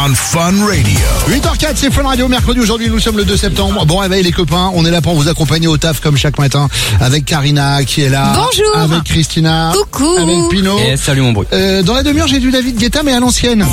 on Fun Radio. 8h04, c'est Fun Radio, mercredi. Aujourd'hui, nous sommes le 2 septembre. Bon réveil les copains, on est là pour vous accompagner au taf comme chaque matin avec Karina qui est là. Bonjour. Avec Christina. Coucou. Avec Pino. Et salut mon bruit. Dans la demi-heure, j'ai du David Guetta mais à l'ancienne.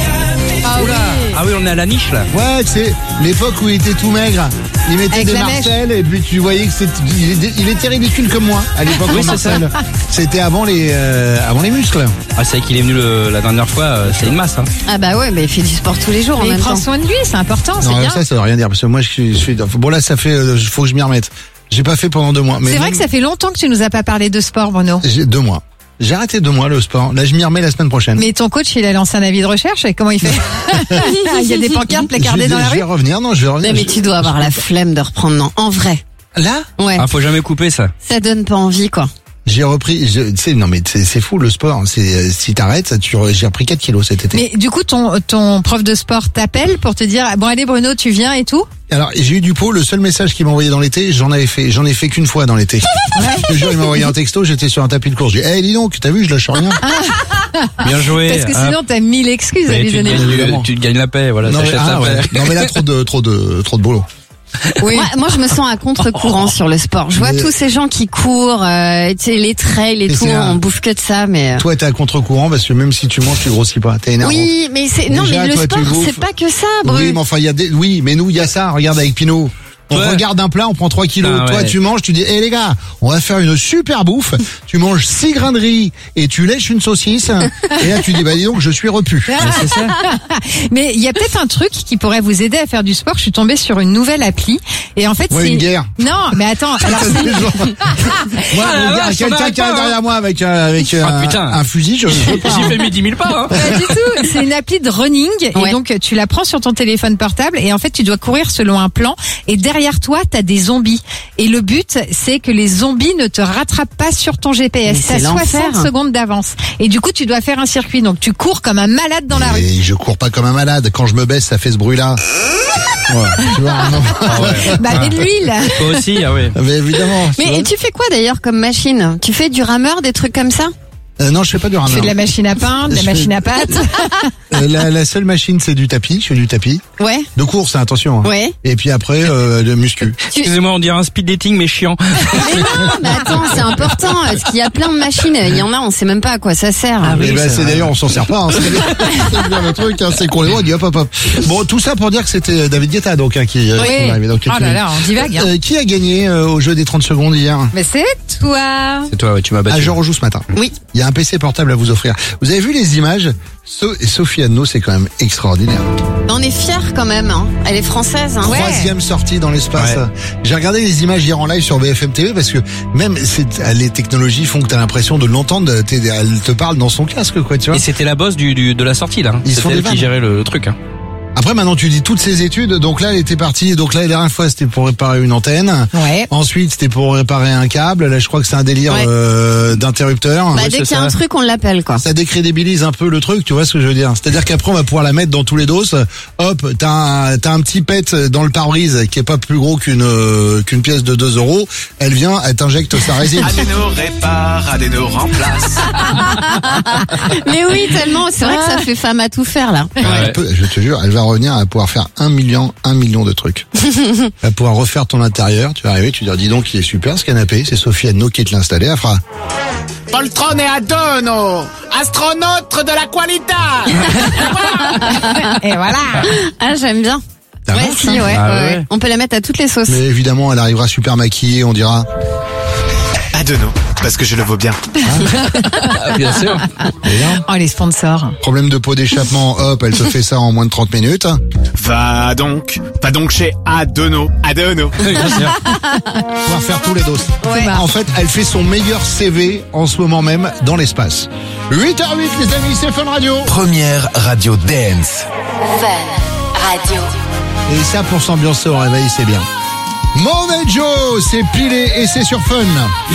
Ah oui, on est à la niche là. Ouais, c'est l'époque où il était tout maigre. Il mettait Avec des la Marcel et puis tu voyais que il était ridicule comme moi à l'époque Oui, en c'est ça. Marcel. C'était avant les muscles. Ah, c'est vrai qu'il est venu la dernière fois, c'est une masse. Hein. Ah bah ouais, mais il fait du sport tous les jours en Mais il même prend temps. soin de lui, c'est important, c'est Non, bien. ça veut rien dire parce que moi je suis bon là ça fait faut que je m'y remette. J'ai pas fait pendant 2 mois. Mais C'est vrai que ça fait longtemps que tu nous as pas parlé de sport, Bruno. J'ai 2 mois. J'ai arrêté 2 mois le sport. Là, je m'y remets la semaine prochaine. Mais ton coach, il a lancé un avis de recherche et comment il fait? Il y a des pancartes placardées dans la Je rue. vais revenir. Non, je vais revenir. Mais tu dois avoir la flemme de reprendre, non? En vrai. Là, Ouais. Ah, faut jamais couper ça. Ça donne pas envie, quoi. j'ai repris. Tu sais, non mais c'est fou le sport. C'est si t'arrêtes, j'ai repris 4 kilos cet été. Mais du coup, ton prof de sport t'appelle pour te dire, bon allez Bruno, tu viens et tout? Alors j'ai eu du pot. Le seul message qu'il m'a envoyé dans l'été, j'en ai fait qu'une fois dans l'été. Je te jure, il m'a envoyé un texto. J'étais sur un tapis de course. J'ai dit, dis donc, t'as vu, je lâche rien. Bien joué. Parce que sinon, t'as 1000 excuses à Mais lui tu, donner. évidemment. tu gagnes la paix, voilà, Non, t'achètes la ouais. paix. Non mais là trop de boulot. Oui. Moi, je me sens à contre-courant sur le sport. Je vois Mais- tous ces gens qui courent, tu sais, les trails et Mais tout, c'est un- on bouffe que de ça, mais... Toi, t'es à contre-courant parce que même si tu manges, tu grossis pas. T'es énervant. Oui, mais c'est, non, Déjà, mais le toi, tu sport, bouffes. c'est pas que ça, Bru. Oui, mais enfin, mais nous, il y a ça. Regarde avec Pino. On Ouais. regarde un plat, on prend 3 kilos. Ah Toi, ouais. tu manges, tu dis, les gars, on va faire une super bouffe. Tu manges 6 grains de riz et tu lèches une saucisse. Et là, tu dis, dis donc, je suis repu. C'est ça. Mais il y a peut-être un truc qui pourrait vous aider à faire du sport. Je suis tombée sur une nouvelle appli. Et en fait, Ouais, c'est... une guerre. Non, mais attends. Alors, Moi, la mon gars, vache, on quelqu'un arrête qui est pas, derrière moi avec putain. un fusil, je veux pas. J'y fais mes 10 000 pas. Hein. pas du tout. C'est une appli de running. Ouais. Et donc, tu la prends sur ton téléphone portable. Et en fait, tu dois courir selon un plan. Et derrière toi, t'as des zombies. Et le but, c'est que les zombies ne te rattrapent pas sur ton GPS. Mais c'est T'as 60 l'enfer. secondes d'avance. Et du coup, tu dois faire un circuit. Donc, tu cours comme un malade dans la rue. Et je cours pas comme un malade. Quand je me baisse, ça fait ce bruit-là. Ouais, tu vois, non. Bah, mets de l'huile. Toi aussi, ah oui. Mais évidemment. tu Mais vois. et tu fais quoi d'ailleurs comme machine? Tu fais du rameur, des trucs comme ça? Non, je fais pas du Tu rameur. fais de la machine à pain, de la Je machine fais- à pâte. La seule machine, c'est du tapis. Je fais du tapis. Ouais. De course, hein, attention. Hein. Ouais. Et puis après, de muscu. Excusez-moi, on dirait un speed dating mais chiant. Mais non, mais attends, c'est important, parce qu'il y a plein de machines, il y en a, on sait même pas à quoi ça sert. Et ben, c'est d'ailleurs, on s'en sert pas. Hein. C'est bien le truc, hein, c'est qu'on les voit, on dit hop hop hop. Bon, tout ça pour dire que c'était David Guetta, donc, hein, qui est arrivé. Donc, Oh là là, on divague. Hein. qui a gagné au jeu des 30 secondes hier? Mais c'est toi. C'est toi, ouais, tu m'as Ah, battu. je rejoue ce matin. Oui. Il y a un PC portable à vous offrir. Vous avez vu les images? Sophie Anno, c'est quand même extraordinaire. On est fiers quand même, hein. Elle est française, hein. Ouais. 3e sortie dans l'espace. Ouais. J'ai regardé les images hier en live sur BFM TV parce que même les technologies font que t'as l'impression de l'entendre. Elle te parle dans son casque, quoi, tu vois. Et c'était la boss de la sortie là. Ils se font C'était des elle vannes. qui gérait le truc. Hein. Après, maintenant, tu dis toutes ces études. Donc là, elle était partie. Donc là, la dernière fois, c'était pour réparer une antenne. Ouais. Ensuite, c'était pour réparer un câble. Là, je crois que c'est un délire d'interrupteur. Bah, Ouais, dès c'est qu'il y a ça. un truc, on l'appelle, quoi. Ça décrédibilise un peu le truc, tu vois ce que je veux dire. C'est-à-dire qu'après, on va pouvoir la mettre dans tous les dos. Hop, t'as un petit pet dans le pare-brise qui est pas plus gros qu'une pièce de 2 €. Elle vient, elle t'injecte sa résine. Adeno répare, Adeno remplace. Mais oui, tellement, c'est vrai que ça fait femme à tout faire, là. Elle peut- je te jure, elle va revenir, elle va pouvoir faire 1 million de trucs. Elle va pouvoir refaire ton intérieur, tu vas arriver, tu vas dire, dis donc, il est super ce canapé, c'est Sophie Anno qui te l'a installé, elle fera, Poltrone et Adeno, astronaute de la qualité. Et voilà. Ah, j'aime bien. Ça Ouais, marche, si, hein. ouais, Ah ouais. ouais. On peut la mettre à toutes les sauces. Mais évidemment, elle arrivera super maquillée, on dira, Adeno, parce que je le vaux bien. Ah, bien sûr. Oh, les sponsors. problème de pot d'échappement, hop, elle te fait ça en moins de 30 minutes. Va donc chez Adeno. Adeno. Pouvoir faire tous les dos. Ouais. En fait, elle fait son meilleur CV en ce moment même dans l'espace. 8h08 les amis, c'est Fun Radio. Première radio dance. Et ça pour s'ambiancer au réveil, c'est bien. Mauvais Joe, c'est pilé et c'est sur Fun.